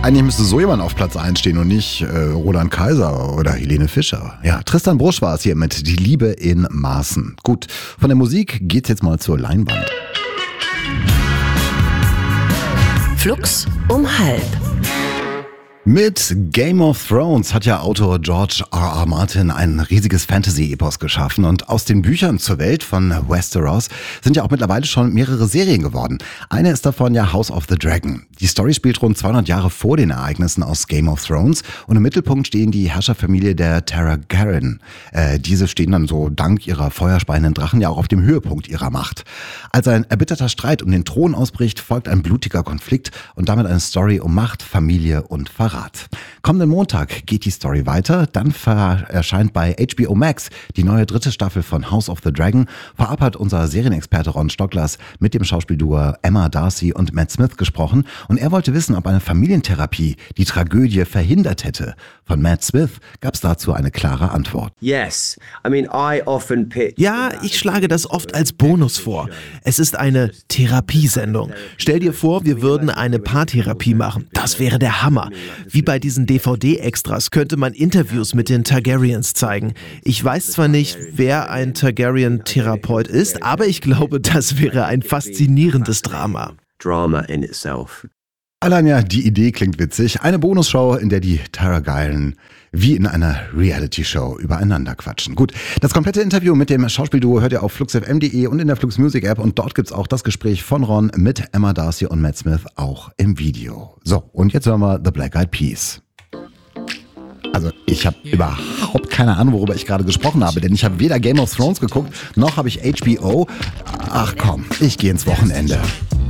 Eigentlich müsste so jemand auf Platz 1 stehen und nicht Roland Kaiser oder Helene Fischer. Ja, Tristan Brusch war es hier mit Die Liebe in Maßen. Gut, von der Musik geht's jetzt mal zur Leinwand. Flux um halb. Mit Game of Thrones hat ja Autor George R.R. Martin ein riesiges Fantasy-Epos geschaffen und aus den Büchern zur Welt von Westeros sind ja auch mittlerweile schon mehrere Serien geworden. Eine ist davon ja House of the Dragon. Die Story spielt rund 200 Jahre vor den Ereignissen aus Game of Thrones und im Mittelpunkt stehen die Herrscherfamilie der Targaryen. Diese stehen dann so dank ihrer feuerspeienden Drachen ja auch auf dem Höhepunkt ihrer Macht. Als ein erbitterter Streit um den Thron ausbricht, folgt ein blutiger Konflikt und damit eine Story um Macht, Familie und Verrat. Kommenden Montag geht die Story weiter, dann erscheint bei HBO Max die neue 3. Staffel von House of the Dragon. Vorab hat unser Serienexperte Ron Stocklers mit dem Schauspielduo Emma Darcy und Matt Smith gesprochen und er wollte wissen, ob eine Familientherapie die Tragödie verhindert hätte. Von Matt Smith gab es dazu eine klare Antwort. Ja, ich schlage das oft als Bonus vor. Es ist eine Therapiesendung. Stell dir vor, wir würden eine Paartherapie machen. Das wäre der Hammer. Wie bei diesen DVD-Extras könnte man Interviews mit den Targaryens zeigen. Ich weiß zwar nicht, wer ein Targaryen-Therapeut ist, aber ich glaube, das wäre ein faszinierendes Drama. Drama in itself. Allein ja, die Idee klingt witzig. Eine Bonusshow, in der die Targaryen wie in einer Reality-Show übereinander quatschen. Gut, das komplette Interview mit dem Schauspielduo hört ihr auf fluxfm.de und in der Flux Music App und dort gibt's auch das Gespräch von Ron mit Emma Darcy und Matt Smith auch im Video. So, und jetzt hören wir The Black Eyed Peas. Also ich habe überhaupt keine Ahnung, worüber ich gerade gesprochen habe, denn ich habe weder Game of Thrones geguckt, noch habe ich HBO. Ach komm, ich gehe ins Wochenende.